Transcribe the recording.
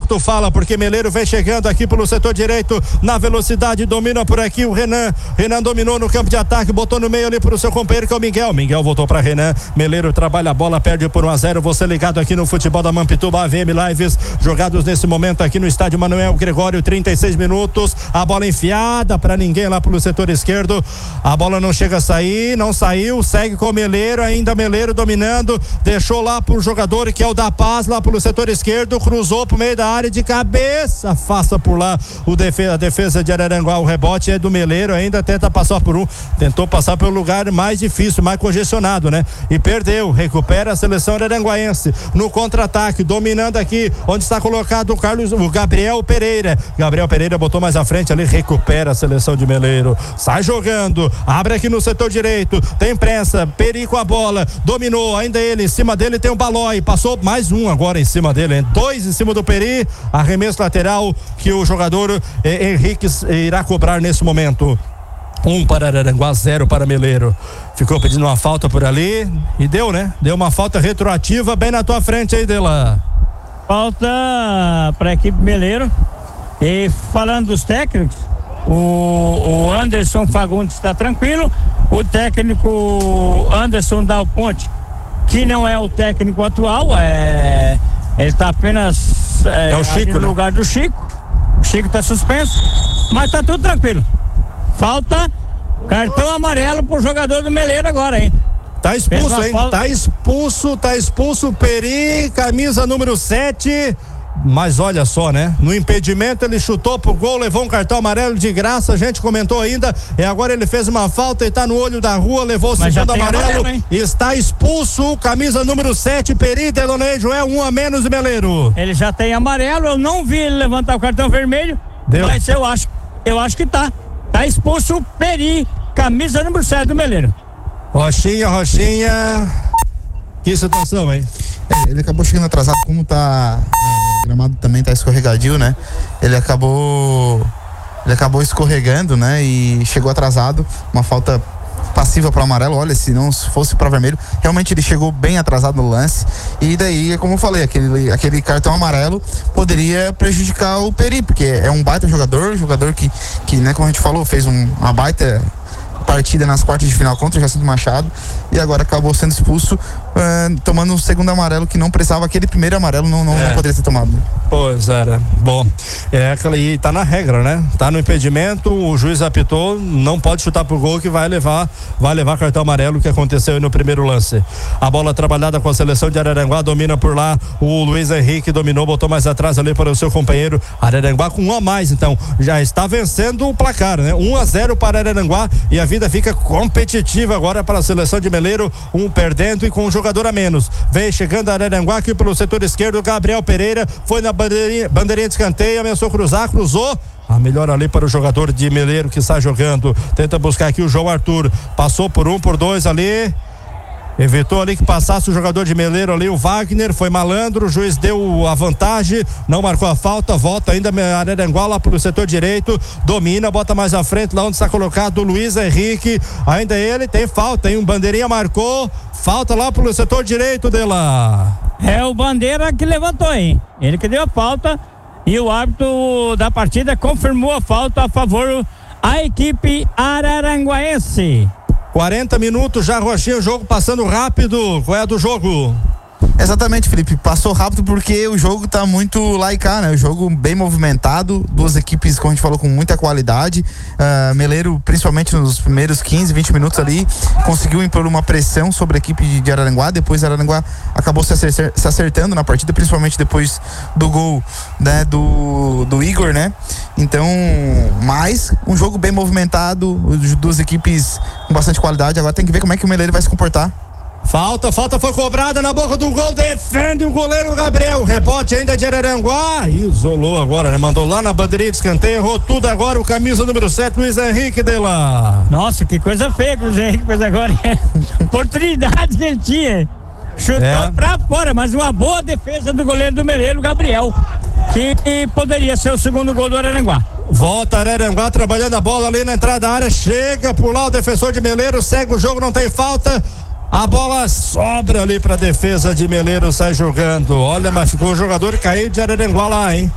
tu fala, porque Meleiro vem chegando aqui pelo setor direito, na velocidade, domina por aqui o Renan dominou no campo de ataque, botou no meio ali pro seu companheiro que é o Miguel voltou pra Renan, Meleiro trabalha a bola, perde por 1-0, você ligado aqui no futebol da Mampituba, AVM Lives, jogados nesse momento aqui no estádio Manuel Gregório, 36 minutos, a bola enfiada pra ninguém lá pelo setor esquerdo, a bola não chega a sair, não saiu, segue com o Meleiro, ainda Meleiro dominando, deixou lá pro jogador que é o da Paz, lá pelo setor esquerdo, cruzou pro meio da área de cabeça, afasta por lá a defesa de Araranguá, o rebote é do Meleiro, ainda tenta passar tentou passar pelo lugar mais difícil, mais congestionado, né? E perdeu, recupera a seleção araranguaense no contra-ataque, dominando aqui, onde está colocado o Gabriel Pereira botou mais à frente ali, recupera a seleção de Meleiro, sai jogando, abre aqui no setor direito, tem pressa, Peri com a bola, dominou, ainda ele, em cima dele tem o Balói, passou mais um agora em cima dele, hein? 2 em cima do Peri, arremesso lateral que o jogador Henrique irá cobrar nesse momento. 1 para Araranguá, 0 para Meleiro. Ficou pedindo uma falta por ali e deu, né? Deu uma falta retroativa bem na tua frente aí, Dela. Falta para a equipe Meleiro. E falando dos técnicos, o Anderson Fagundes está tranquilo. O técnico Anderson Dal Ponte, que não é o técnico atual, ele está apenas o Chico, no lugar do Chico. O Chico está suspenso, mas está tudo tranquilo. Falta cartão amarelo pro jogador do Meleiro agora, hein? Tá expulso, hein? Tá expulso o Peri, camisa número 7. Mas olha só, né? No impedimento ele chutou pro gol, levou um cartão amarelo de graça, a gente comentou ainda, e agora ele fez uma falta e tá no olho da rua, levou o segundo amarelo, está expulso, camisa número 7, Peri, Delonei, Joel, 1 a menos de Meleiro. Ele já tem amarelo, eu não vi ele levantar o cartão vermelho, mas eu acho que tá expulso o Peri, camisa número 7 do Meleiro. Rochinha, que situação, hein? Ele acabou chegando atrasado, como tá o gramado também tá escorregadio, né? Ele acabou escorregando, né? E chegou atrasado, uma falta passiva para amarelo. Olha, se não fosse para vermelho, realmente ele chegou bem atrasado no lance, e daí, como eu falei, aquele cartão amarelo poderia prejudicar o Peri, porque é um baita jogador que né, como a gente falou, fez uma baita partida nas quartas de final contra o Jacinto Machado, e agora acabou sendo expulso, tomando um segundo amarelo que não precisava. Aquele primeiro amarelo não poderia ser tomado. Pois era. Bom, e tá na regra, né? Tá no impedimento, o juiz apitou, não pode chutar pro gol, que vai levar cartão amarelo, que aconteceu aí no primeiro lance. A bola trabalhada com a seleção de Araranguá, domina por lá o Luiz Henrique, dominou, botou mais atrás ali para o seu companheiro. Araranguá com 1 a mais, então já está vencendo o placar, né? 1-0 para Araranguá, e a vida fica competitiva agora para a seleção de Meleiro, perdendo e com um jogador a menos. Vem chegando a Araranguá aqui pelo setor esquerdo, Gabriel Pereira foi na bandeirinha de escanteio, ameaçou cruzou. Melhor ali para o jogador de Meleiro que está jogando. Tenta buscar aqui o João Arthur. Passou por 1, por 2 ali. Evitou ali que passasse o jogador de Meleiro ali, o Wagner, foi malandro, o juiz deu a vantagem, não marcou a falta, volta ainda Araranguá lá pro setor direito, domina, bota mais à frente, lá onde está colocado o Luiz Henrique, ainda ele tem falta, hein? Um bandeirinha marcou, falta lá pro setor direito dela. É o Bandeira que levantou, hein? Ele que deu a falta, e o árbitro da partida confirmou a falta a favor da equipe araranguaense. 40 minutos já, Rochinha, o jogo passando rápido. Qual é a do jogo? Exatamente, Felipe, passou rápido porque o jogo tá muito lá e cá, né? O jogo bem movimentado, duas equipes, como a gente falou, com muita qualidade. Meleiro, principalmente nos primeiros 15, 20 minutos ali, conseguiu impor uma pressão sobre a equipe de Araranguá. Depois Araranguá acabou se acertando na partida, principalmente depois do gol, né, do Igor, né? Então, mais um jogo bem movimentado, duas equipes com bastante qualidade. Agora tem que ver como é que o Meleiro vai se comportar. Falta foi cobrada na boca do gol, defende o goleiro Gabriel, rebote ainda de Araranguá, isolou agora, né? Mandou lá na bandeirinha de escanteio, errou tudo agora, o camisa número 7, Luiz Henrique de lá. Nossa, que coisa feia que o Luiz Henrique fez agora. Oportunidade que ele tinha, chutou pra fora, mas uma boa defesa do goleiro do Meleiro, Gabriel, que poderia ser o segundo gol do Araranguá. Volta Araranguá trabalhando a bola ali na entrada da área, chega por lá o defensor de Meleiro, segue o jogo, não tem falta. A bola sobra ali pra defesa de Meleiro, sai jogando. Olha, mas ficou o jogador caído de Araranguá lá, hein?